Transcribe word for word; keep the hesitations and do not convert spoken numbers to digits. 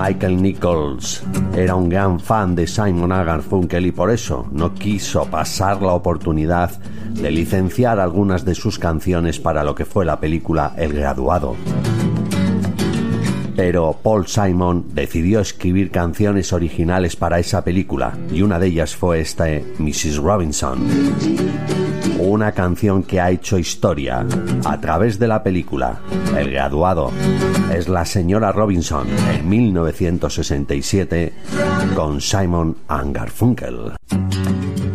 Michael Nichols era un gran fan de Simon and Garfunkel y por eso no quiso pasar la oportunidad de licenciar algunas de sus canciones para lo que fue la película El Graduado. Pero Paul Simon decidió escribir canciones originales para esa película y una de ellas fue esta missus Robinson, una canción que ha hecho historia a través de la película El Graduado. Es la señora Robinson en mil novecientos sesenta y siete con Simon and Garfunkel.